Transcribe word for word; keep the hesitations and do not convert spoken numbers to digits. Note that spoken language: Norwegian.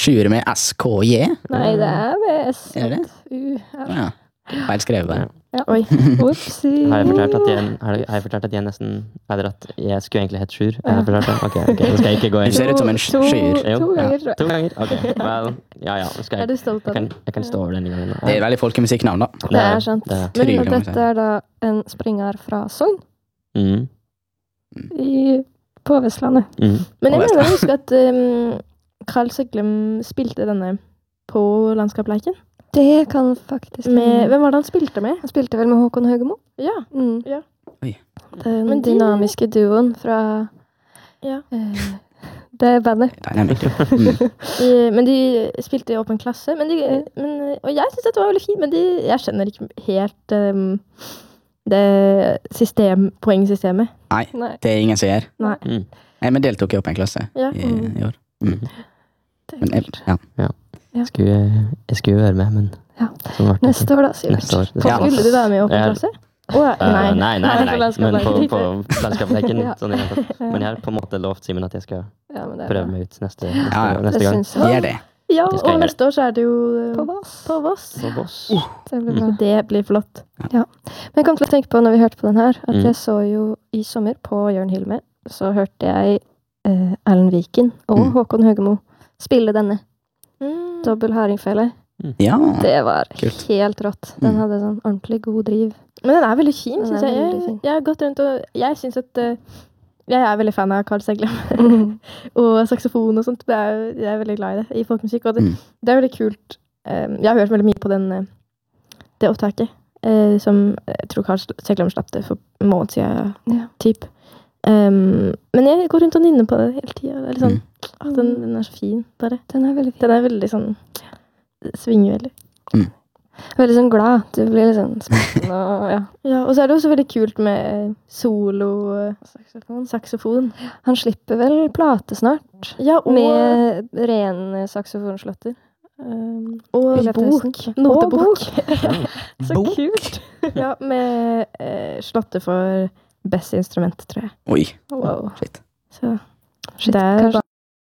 Sjur med S K J? Nei, det er med S Er det U. Ja. Feil skrevet. Ja. Oi. Whoopsie. Har jeg fortalt at jeg, har jeg, har jeg fortalt at jeg nesten, eller at jeg skulle egentlig hett Sjur? Jeg har fortalt det? Ok, ok, nå skal jeg ikke gå Du inn. ser ut som en To, skyr. to, to ganger, tror jeg. To ganger? Ok, well, ja, ja. Nå skal Er jeg, du stolt jeg, av kan, det? jeg kan stå over denne gangen. Det er veldig folkemusikknavn, da. Det er sant. Det, Men Trygg, kan man dette si. er da en springer fra Sogn mm, i, på Vestlandet. mm. Men jeg På mener å huske at um, Carl Seglem spilte denne på Landskapleiken. Det kan faktisk... Med, hvem var det han spilte med? Han spilte vel med Håkon Høgemo? Ja. Mm. Ja. Oi. Den Men de- dynamiske duoen fra Ja. eh, det bandet. Dynamic. Mm. De, men de spilte i åpen klasse. Men de, men, og jeg synes dette var veldig fint, men de, jeg skjønner ikke helt um, det system, poengsystemet. Nei, Nei. det er ingen som gjør. Nei. Mm. Nei, men deltok i opp en klasse Ja. i, i år. Mm. Det er Men jeg, kult. ja. Jeg skulle, jeg skulle være med, men Ja. sånn var det ikke. Neste år da, Sivert. Neste år. det Ja. skal Skulle du være med i åpen Jeg er- klasse? Å, Eh, nei, nei, nei, på nei, men på, Landskapleiken. på landskapsleken. Ja. Sånn, i hvert fall. men jeg har på en måte lovt Simen at jeg skal Ja, men det er prøve bra. meg ut neste, Ja, neste, ja. neste Det gang. synes jeg. Gjør det. Ja, Det skal jeg og gjøre. neste år så er det jo uh, På Voss. På Voss. På Voss. Det blir bra. Det blir flott. Men jeg kom til å tenke på når vi hørte på den her, at Mm. jeg så jo i sommer på Jørn Hilme, så hørte jeg eh, Erlend Viken og Mm. Håkon Høgemo spille denne. Mm. Dobbel hardingfele. Ja. Det var Kult. helt rått. Den Mm. hadde sånn ordentlig god driv. Men den er veldig fin, Den synes er jeg. veldig Jeg, fin. jeg har gått rundt og jeg synes at uh, jeg er veldig fan av Carl Seglem. Mm. og saksofon og sånt. Jeg er, jeg er veldig glad i det, i folkemusikk. Og det, Mm. det er veldig kult. Um, jeg har hørt veldig mye på den, uh, det opptaket, uh, som jeg tror Carl Seglem slapp det for en måned siden, Ja. typ. Um, men jeg går rundt og nynner på det hele tiden. Det er litt sånn, Mm. ah, den, den er så fin, bare. Den er veldig fin. Den er veldig sånn, svinger veldig. Veldig sånn glad. Du blir litt sånn spretten og ja. Ja, og så er det også veldig kult med solo uh, saksofon. saksofon. Han slipper vel plate snart. Ja, og, Med rene saksofonslåtter. Um, og i løpet av bok. høsten. Notebok. Så Bok? kult. Ja, med uh, slåtte for beste instrument, tror jeg. Oi, Wow. shit. Så Shit, det er kanskje